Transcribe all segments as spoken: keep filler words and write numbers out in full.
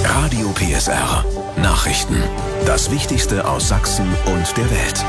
Radio P S R. Nachrichten. Das Wichtigste aus Sachsen und der Welt.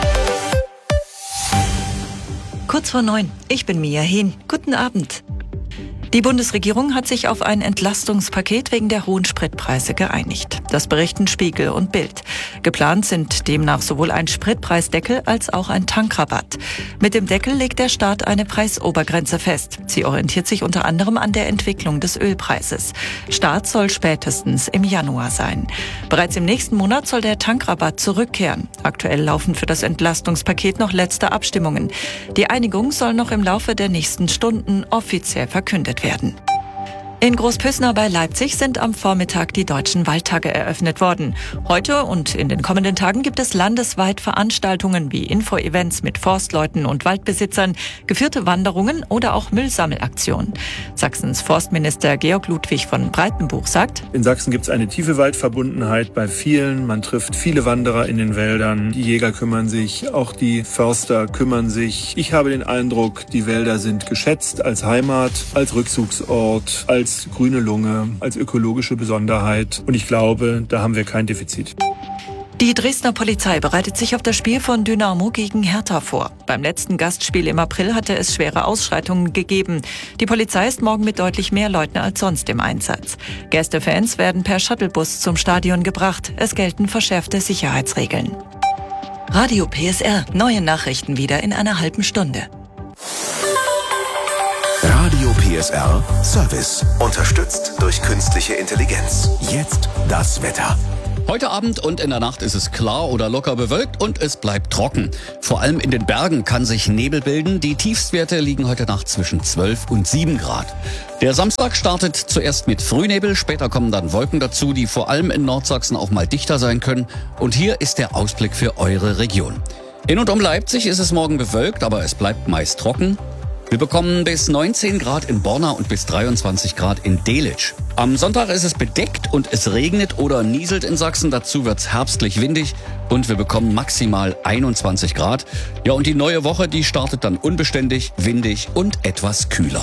Kurz vor neun. Ich bin Mia Hehn. Guten Abend. Die Bundesregierung hat sich auf ein Entlastungspaket wegen der hohen Spritpreise geeinigt. Das berichten Spiegel und Bild. Geplant sind demnach sowohl ein Spritpreisdeckel als auch ein Tankrabatt. Mit dem Deckel legt der Staat eine Preisobergrenze fest. Sie orientiert sich unter anderem an der Entwicklung des Ölpreises. Start soll spätestens im Januar sein. Bereits im nächsten Monat soll der Tankrabatt zurückkehren. Aktuell laufen für das Entlastungspaket noch letzte Abstimmungen. Die Einigung soll noch im Laufe der nächsten Stunden offiziell verkündet werden. In Großpüssner bei Leipzig sind am Vormittag die Deutschen Waldtage eröffnet worden. Heute und in den kommenden Tagen gibt es landesweit Veranstaltungen wie Info-Events mit Forstleuten und Waldbesitzern, geführte Wanderungen oder auch Müllsammelaktionen. Sachsens Forstminister Georg Ludwig von Breitenbuch sagt: In Sachsen gibt es eine tiefe Waldverbundenheit bei vielen. Man trifft viele Wanderer in den Wäldern. Die Jäger kümmern sich, auch die Förster kümmern sich. Ich habe den Eindruck, die Wälder sind geschätzt als Heimat, als Rückzugsort, als als grüne Lunge, als ökologische Besonderheit. Und ich glaube, da haben wir kein Defizit. Die Dresdner Polizei bereitet sich auf das Spiel von Dynamo gegen Hertha vor. Beim letzten Gastspiel im April hatte es schwere Ausschreitungen gegeben. Die Polizei ist morgen mit deutlich mehr Leuten als sonst im Einsatz. Gästefans werden per Shuttlebus zum Stadion gebracht. Es gelten verschärfte Sicherheitsregeln. Radio P S R. Neue Nachrichten wieder in einer halben Stunde. Radio P S R Service. Unterstützt durch künstliche Intelligenz. Jetzt das Wetter. Heute Abend und in der Nacht ist es klar oder locker bewölkt und es bleibt trocken. Vor allem in den Bergen kann sich Nebel bilden. Die Tiefstwerte liegen heute Nacht zwischen zwölf und sieben Grad. Der Samstag startet zuerst mit Frühnebel, später kommen dann Wolken dazu, die vor allem in Nordsachsen auch mal dichter sein können. Und hier ist der Ausblick für eure Region. In und um Leipzig ist es morgen bewölkt, aber es bleibt meist trocken. Wir bekommen bis neunzehn Grad in Borna und bis dreiundzwanzig Grad in Delitzsch. Am Sonntag ist es bedeckt und es regnet oder nieselt in Sachsen. Dazu wird's herbstlich windig und wir bekommen maximal einundzwanzig Grad. Ja, und die neue Woche, die startet dann unbeständig, windig und etwas kühler.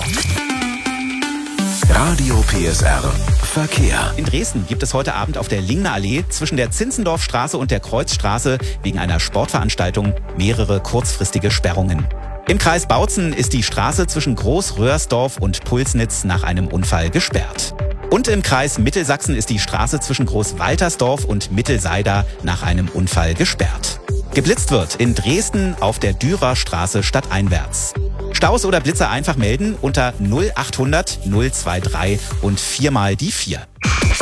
Radio P S R Verkehr. In Dresden gibt es heute Abend auf der Lingner Allee zwischen der Zinzendorfstraße und der Kreuzstraße wegen einer Sportveranstaltung mehrere kurzfristige Sperrungen. Im Kreis Bautzen ist die Straße zwischen Groß-Röhrsdorf und Pulsnitz nach einem Unfall gesperrt. Und im Kreis Mittelsachsen ist die Straße zwischen Groß-Waltersdorf und Mittelseida nach einem Unfall gesperrt. Geblitzt wird in Dresden auf der Dürerstraße stadteinwärts. Staus oder Blitzer einfach melden unter null achthundert null drei drei und viermal die vier.